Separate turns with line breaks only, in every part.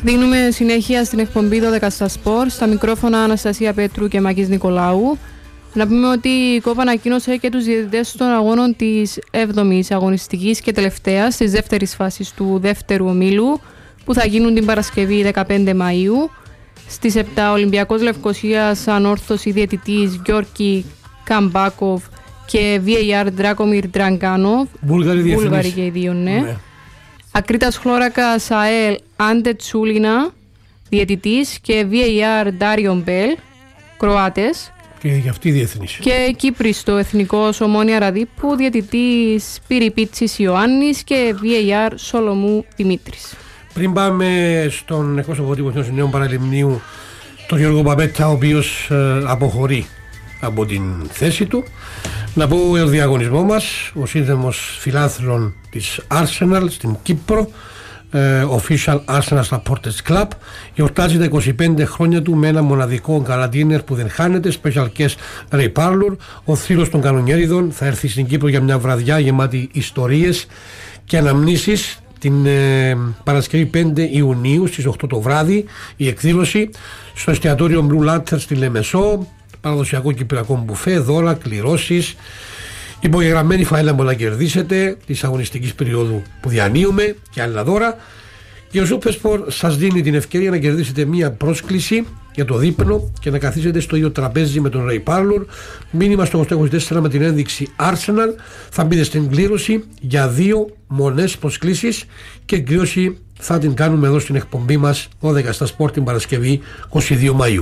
Δίνουμε συνέχεια στην εκπομπή 12 στα σπορ. Στα μικρόφωνα Αναστασία Πέτρου και Μάκης Νικολάου. Να πούμε ότι η ΚΟΠ ανακοίνωσε και τους διαιτητές των αγώνων της 7ης αγωνιστικής και τελευταίας της δεύτερης φάσης του δεύτερου ομίλου που θα γίνουν την Παρασκευή 15 Μαΐου. Στις 7 Ολυμπιακός Λευκωσίας ανόρθωση διαιτητής Γιώργη Καμπάκοφ και VAR Ντράκομιρ Ντραγκάνοφ. Βούλγαροι και οι δύο, ναι. Ακρίτας Χλώρακας ΑΕΛ Άντε Τσούλινα διαιτητής και VAR Ντάριον Μπέλ, Κροάτες.
Και για αυτή διεθνής.
Και Κύπρης το Εθνικό Ομόνια Ραδίππου, διαιτητής Πυριπίτσης Ιωάννης και VAR Σολομού Δημήτρης.
Πριν πάμε στον εκπρόσωπο τύπου του Νέου Παραλιμνίου, τον Γιώργο Παπέτα, ο οποίος αποχωρεί από την θέση του, να πω ο διαγωνισμό μας, ο σύνδεμος φιλάθλων της Arsenal στην Κύπρο, Official Arsenal Supporters Club, γιορτάζει τα 25 χρόνια του με ένα μοναδικό γκαλαντίνερ που δεν χάνεται, special guest Ray Parlour. Ο θρύλος των κανονιέριδων θα έρθει στην Κύπρο για μια βραδιά γεμάτη ιστορίες και αναμνήσεις την Παρασκευή 5 Ιουνίου στις 8 το βράδυ. Η εκδήλωση στο εστιατόριο Blue Lantern στη Λεμεσό, παραδοσιακό κυπριακό μπουφέ, δώρα, κληρώσεις, υπογεγραμμένη φαέλα που να κερδίσετε της αγωνιστικής περίοδου που διανύουμε και άλλα δώρα. Και ο Supersport σας δίνει την ευκαιρία να κερδίσετε μία πρόσκληση για το δείπνο και να καθίσετε στο ίδιο τραπέζι με τον Ray Parlour. Μήνυμα στο 824 με την ένδειξη Arsenal. Θα μπείτε στην κλήρωση για 2 μονές προσκλήσεις και κλήρωση θα την κάνουμε εδώ στην εκπομπή μας 12 στα Sport την Παρασκευή 22 Μαΐου.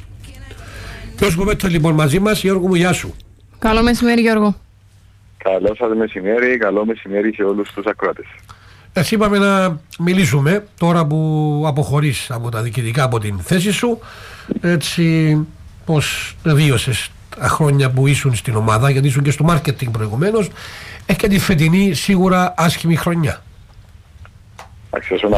Γιώργο Παπέτα λοιπόν μαζί μας. Γιώργο μου, γεια σου.
Καλό μεσημέρι, Γιώργο.
Καλό σας μεσημέρι, καλό μεσημέρι σε όλους τους ακροατές.
Εσύ είπαμε να μιλήσουμε τώρα που αποχωρείς από τα διοικητικά από την θέση σου, έτσι πως βίωσες τα χρόνια που ήσουν στην ομάδα, γιατί ήσουν και στο μάρκετινγκ προηγουμένως, και τη φετινή σίγουρα άσχημη χρονιά.
Όσον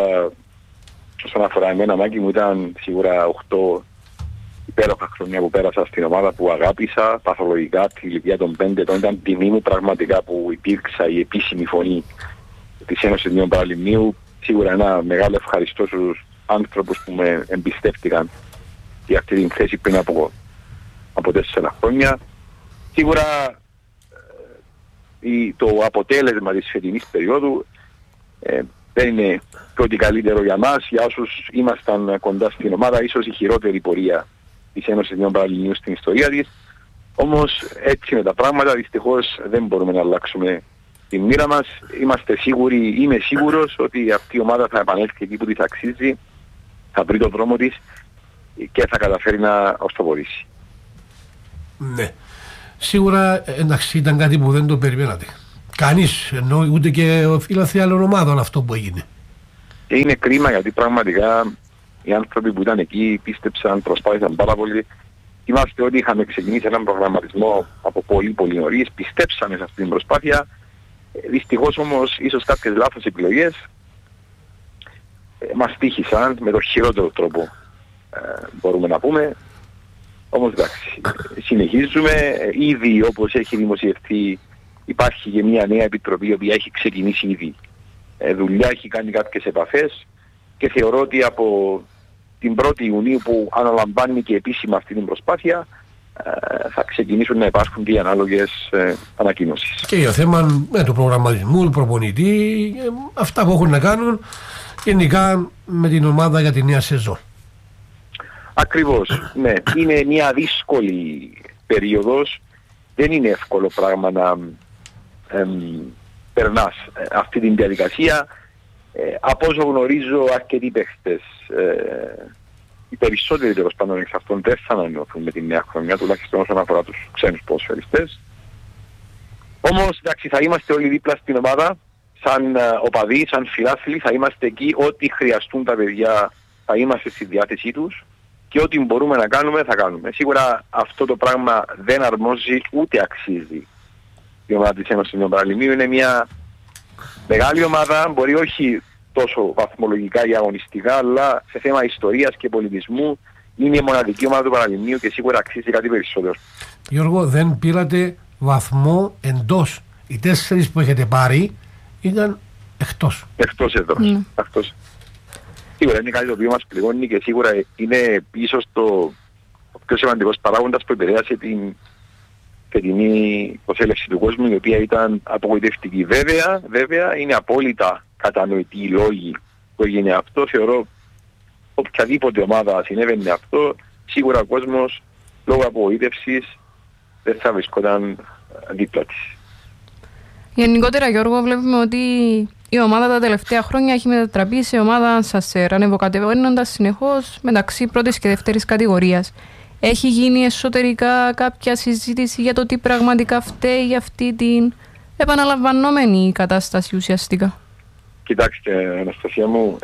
αφορά εμένα, Μάκη μου, ήταν σίγουρα 8 υπέροχα χρόνια που πέρασα στην ομάδα που αγάπησα παθολογικά. Τη ηλικία των 5 ετών ήταν τιμή μου πραγματικά που υπήρξα η επίσημη φωνή της Ένωσης Νέου Παραλιμνίου. Σίγουρα ένα μεγάλο ευχαριστώ στους άνθρωπους που με εμπιστεύτηκαν για αυτή την θέση πριν από 4 χρόνια. Σίγουρα το αποτέλεσμα της φετινής περίοδου δεν είναι και ό,τι καλύτερο για μας. Για όσους ήμασταν κοντά στην ομάδα, ίσως η χειρότερη πορεία της Ένωσης Νέου Παραλιμνίου στην ιστορία της. Όμως έτσι είναι τα πράγματα, δυστυχώς δεν μπορούμε να αλλάξουμε τη μοίρα μας. Είμαστε σίγουροι, είμαι σίγουρος ότι αυτή η ομάδα θα επανέλθει εκεί που της αξίζει, θα βρει τον δρόμο της και θα καταφέρει να οστοποδήσει.
Ναι, σίγουρα εντάξει, ήταν κάτι που δεν το περιμένατε. Κανείς, ενώ ούτε και ο φίλαθλοι άλλων ομάδων αυτό που έγινε.
Και είναι κρίμα γιατί πραγματικά οι άνθρωποι που ήταν εκεί πίστεψαν, προσπάθησαν πάρα πολύ. Είμαστε ότι είχαμε ξεκινήσει έναν προγραμματισμό από πολύ νωρίς, πιστέψαμε σε αυτή την προσπάθεια. Δυστυχώς όμως ίσως κάποιες λάθος επιλογές μας τύχησαν με το χειρότερο τρόπο, μπορούμε να πούμε. Όμως εντάξει, συνεχίζουμε. Ήδη όπως έχει δημοσιευτεί υπάρχει και μια νέα επιτροπή η οποία έχει ξεκινήσει ήδη δουλειά, έχει κάνει κάποιες επαφές και θεωρώ ότι από την 1η Ιουνίου που αναλαμβάνει και επίσημα αυτή την προσπάθεια θα ξεκινήσουν να υπάρχουν και οι ανάλογες ανακοινώσεις.
Και για θέμα του προγραμματισμού, του προπονητή, αυτά που έχουν να κάνουν γενικά με την ομάδα για τη νέα σεζόν.
Ακριβώς, ναι. Είναι μια δύσκολη περίοδος. Δεν είναι εύκολο πράγμα να περνάς αυτή την διαδικασία. Από όσο γνωρίζω αρκετοί παίχτες, οι περισσότεροι τέλος πάντων εξ αυτών δεν θα ανανεωθούν με τη νέα χρονιά, τουλάχιστον όσον αφορά τους ξένους ποδοσφαιριστές. Όμως εντάξει, θα είμαστε όλοι δίπλα στην ομάδα, σαν οπαδοί, σαν φιλάθλοι, θα είμαστε εκεί, ό,τι χρειαστούν τα παιδιά θα είμαστε στη διάθεσή τους και ό,τι μπορούμε να κάνουμε θα κάνουμε. Σίγουρα αυτό το πράγμα δεν αρμόζει ούτε αξίζει η ομάδα της Ένωσης Νέου Παραλιμνίου. Είναι μια μεγάλη ομάδα, μπορεί όχι τόσο βαθμολογικά ή αγωνιστικά, αλλά σε θέμα ιστορίας και πολιτισμού είναι η μοναδική ομάδα του Παραλιμνίου και σίγουρα αξίζει κάτι περισσότερο.
Γιώργο, δεν πήρατε βαθμό εντός. Οι 4 που έχετε πάρει ήταν εκτός.
Εκτός εδώ. Εκτός. Σίγουρα είναι κάτι το οποίο μας πληγώνει και σίγουρα είναι ίσως ο πιο σημαντικός παράγοντας που επηρέασε την φετινή προσέλευση του κόσμου, η οποία ήταν απογοητευτική. Βέβαια είναι απόλυτα κατανοητοί οι λόγοι που έγινε αυτό. Θεωρώ οποιαδήποτε ομάδα συνέβαινε αυτό, σίγουρα ο κόσμος λόγω απογοήτευσης δεν θα βρισκόταν δίπλα της.
Γενικότερα, Γιώργο, βλέπουμε ότι η ομάδα τα τελευταία χρόνια έχει μετατραπεί σε ομάδα σασέρ, ανεβοκατεβαίνοντας συνεχώς μεταξύ πρώτης και δεύτερης κατηγορίας. Έχει γίνει εσωτερικά κάποια συζήτηση για το τι πραγματικά φταίει για αυτή την επαναλαμβανόμενη κατάσταση ουσιαστικά?
Κοιτάξτε, Αναστασία μου,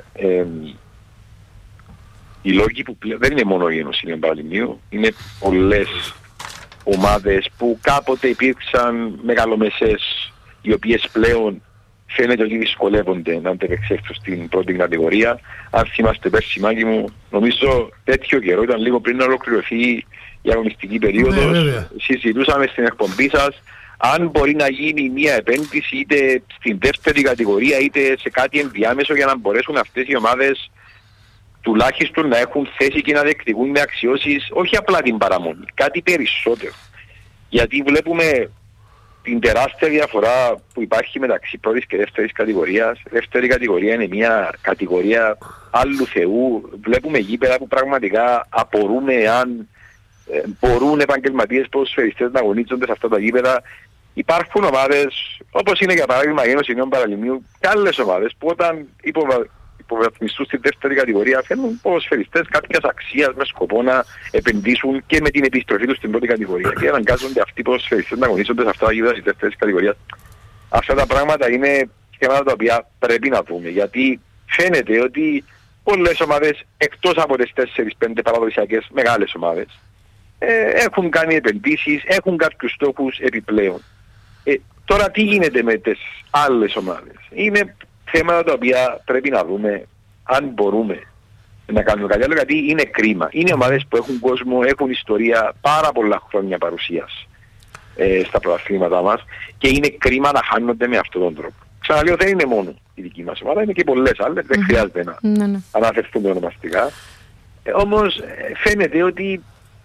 οι λόγοι που δεν είναι μόνο η Ένωση Νέων Παραλιμνίου, είναι πολλές ομάδες που κάποτε υπήρξαν μεγαλομεσές, οι οποίες πλέον φαίνεται ότι δυσκολεύονται να αντεπεξέλθουν στην πρώτη κατηγορία. Αν θυμάστε πέρσι, Μάκη μου, νομίζω τέτοιο καιρό, ήταν λίγο πριν να ολοκληρωθεί η αγωνιστική περίοδος, συζητούσαμε στην εκπομπή σας αν μπορεί να γίνει μια επένδυση είτε στην δεύτερη κατηγορία είτε σε κάτι ενδιάμεσο για να μπορέσουν αυτές οι ομάδες τουλάχιστον να έχουν θέση και να διεκδικούν με αξιώσεις όχι απλά την παραμονή, κάτι περισσότερο. Γιατί βλέπουμε την τεράστια διαφορά που υπάρχει μεταξύ πρώτης και δεύτερης κατηγορίας. Δεύτερη κατηγορία είναι μια κατηγορία άλλου θεού. Βλέπουμε γήπεδα που πραγματικά απορούμε αν μπορούν επαγγελματίες ποδοσφαιριστές να αγωνίζονται σε αυτά τα γήπεδα. Υπάρχουν ομάδες, όπως είναι για παράδειγμα η Ένωση Νέων Παραλιμνίου και άλλες ομάδες που όταν υποβαθμιστούν στη δεύτερη κατηγορία φέρνουν ποδοσφαιριστές κάποιας αξίας με σκοπό να επενδύσουν και με την επιστροφή τους στην πρώτη κατηγορία και αναγκάζονται αυτοί οι ποδοσφαιριστές να αγωνίζονται σε αυτά τα γήπεδα της δεύτερης κατηγορίας. Αυτά τα πράγματα είναι θέματα τα οποία πρέπει να δούμε, γιατί φαίνεται ότι πολλές ομάδες εκτός από τις 4-5 παραδοσιακές μεγάλες ομάδες έχουν κάνει επενδύσεις, έχουν κάποιους στόχους επιπλέον. Τώρα τι γίνεται με τις άλλες ομάδες? Είναι θέματα τα οποία πρέπει να δούμε αν μπορούμε να κάνουμε κάτι άλλο, γιατί είναι κρίμα. Είναι ομάδες που έχουν κόσμο, έχουν ιστορία, πάρα πολλά χρόνια παρουσίας στα πρωταθλήματά μας και είναι κρίμα να χάνονται με αυτόν τον τρόπο. Ξαναλέω, δεν είναι μόνο η δική μας ομάδα, είναι και πολλές άλλες, δεν χρειάζεται να αναφερθούμε ονομαστικά. Όμως φαίνεται ότι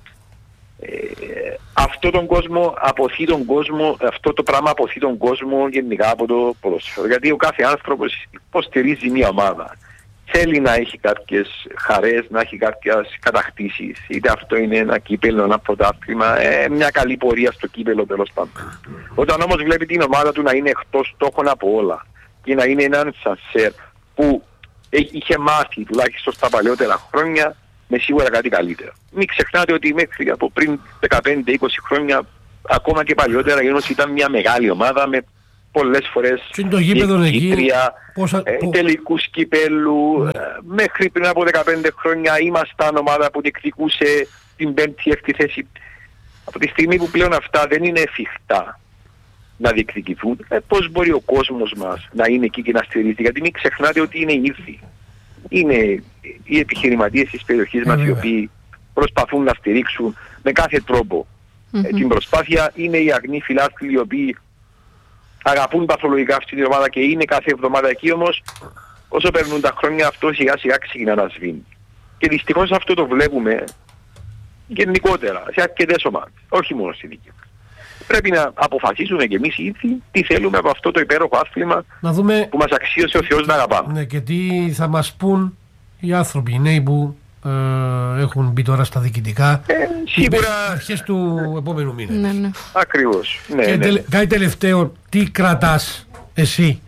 αυτό τον κόσμο αποθεί τον κόσμο, αυτό το πράγμα αποθεί τον κόσμο γενικά από το ποδόσφαιρο. Γιατί ο κάθε άνθρωπος υποστηρίζει μια ομάδα. Θέλει να έχει κάποιες χαρές, να έχει κάποιες κατακτήσεις. Είτε αυτό είναι ένα κύπελλο, ένα πρωτάθλημα, μια καλή πορεία στο κύπελλο τέλος πάντων. Όταν όμως βλέπει την ομάδα του να είναι εκτός στόχων από όλα και να είναι έναν σανσέρ που είχε μάθει τουλάχιστον στα παλαιότερα χρόνια με σίγουρα κάτι καλύτερο. Μην ξεχνάτε ότι μέχρι από πριν 15-20 χρόνια, ακόμα και παλιότερα, η Ένωση ήταν μια μεγάλη ομάδα με πολλές φορές διεκδικήτρια, τελικούς κυπέλλου. Μέχρι πριν από 15 χρόνια ήμασταν ομάδα που διεκδικούσε την 5η-6η θέση. Από τη στιγμή που πλέον αυτά δεν είναι εφικτά να διεκδικηθούν, πώς μπορεί ο κόσμος μας να είναι εκεί και να στηρίζει? Γιατί μην ξεχνάτε ότι είναι ίδιοι. Είναι οι επιχειρηματίες της περιοχής μας οι οποίοι προσπαθούν να στηρίξουν με κάθε τρόπο την προσπάθεια. Είναι οι αγνοί φιλάθλοι οι οποίοι αγαπούν παθολογικά αυτή την ομάδα και είναι κάθε εβδομάδα εκεί, όμως όσο περνούν τα χρόνια αυτό σιγά σιγά ξεκινά να σβήνει. Και δυστυχώς αυτό το βλέπουμε γενικότερα σε αρκετές ομάδες, όχι μόνο στη δική μας. Πρέπει να αποφασίσουμε και εμείς οι ίδιοι τι θέλουμε από αυτό το υπέροχο άθλημα που μας αξίωσε ο Θεός να αγαπάμε.
Ναι, και τι θα μας πούν οι άνθρωποι, οι νέοι που έχουν μπει τώρα στα διοικητικά
σίγουρα
αρχές του επόμενου μήνα.
Ναι.
Ακριβώς.
Κάτι τελευταίο, τι κρατάς εσύ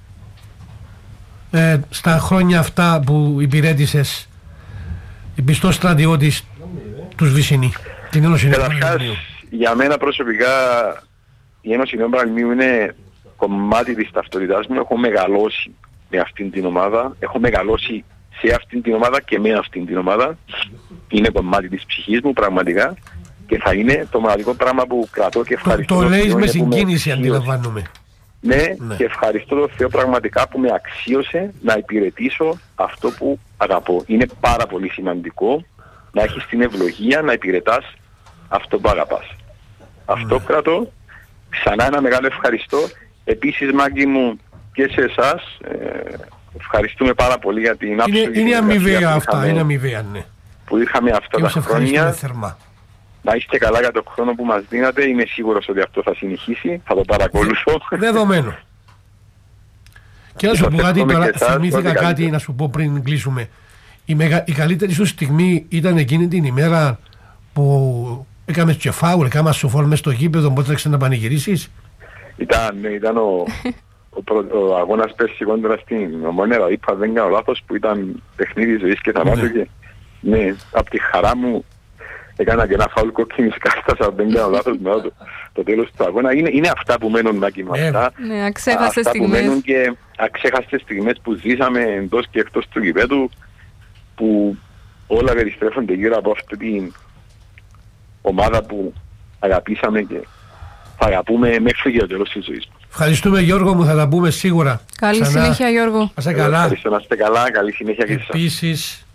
στα χρόνια αυτά που υπηρέτησες πιστός στρατιώτης τους Βυσσινή, την Ένωση Νέων Παραλιμνίου?
Για μένα προσωπικά η Ένωση Νέων Παραλιμνίου είναι κομμάτι της ταυτότητάς μου. Έχω μεγαλώσει με αυτήν την ομάδα, έχω μεγαλώσει σε αυτήν την ομάδα και με αυτήν την ομάδα. Είναι κομμάτι της ψυχής μου πραγματικά και θα είναι το μοναδικό πράγμα που κρατώ και ευχαριστώ.
Το λέεις με συγκίνηση, αντιλαμβάνομαι.
Ναι, και ευχαριστώ τον Θεό πραγματικά που με αξίωσε να υπηρετήσω αυτό που αγαπώ. Είναι πάρα πολύ σημαντικό να έχεις την ευλογία να υπηρετάς αυτό που αγαπάς. Αυτό κρατώ. Ξανά ένα μεγάλο ευχαριστώ. Επίσης, Μάγκη μου, και σε εσάς, ευχαριστούμε πάρα πολύ για την άψογη
είναι αμοιβαία αυτά,
είχαμε,
είναι αμοιβαία, ναι.
που είχαμε αυτά
και
τα χρόνια.
Θερμά.
Να είστε καλά για τον χρόνο που μας δίνατε. Είμαι σίγουρος ότι αυτό θα συνεχίσει. Θα το παρακολουθώ.
Δεδομένο. Και να σου πω κάτι τώρα, θυμήθηκα κάτι να σου πω πριν κλείσουμε. Η καλύτερη σου στιγμή ήταν εκείνη την ημέρα που έκαμε και φάουλ, έκαμε σοφόρ μες στο γήπεδο, οπότε τρέξε να πανηγυρίσεις.
Ήταν ο αγώνας πέρσι κόντρα στην Ομόνια, είπα δεν κάνω λάθος, που ήταν παιχνίδι ζωής και θανάτου και ναι, από τη χαρά μου έκανα και ένα φάουλ κόκκινης κάρτας, αν δεν κάνω λάθος, με το τέλος του αγώνα. Είναι αυτά που μένουν, Μάκη μου, αυτά.
Ναι, αξέχαστες
στιγμές.
Αυτά
που μένουν και αξέχαστες στιγμές που ζήσαμε εντός και εκτός του γηπέδου, που όλα περιστρέφονται γύρω από αυτή την ομάδα που αγαπήσαμε και θα αγαπούμε μέχρι και το τέλος της ζωής μας.
Ευχαριστούμε, Γιώργο μου, θα τα πούμε σίγουρα.
Καλή συνέχεια, Γιώργο.
Να είστε καλά.
Ευχαριστώ, να είστε καλά, καλή συνέχεια και
εσάς. Επίσης,